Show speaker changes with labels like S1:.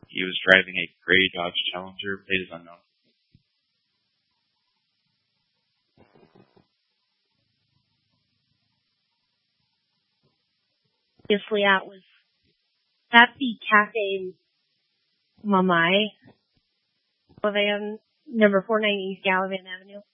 S1: He was driving a gray Dodge Challenger. Plate is unknown.
S2: Obviously, that's the Cafe Mamai van, number 490 East Gallivan Avenue.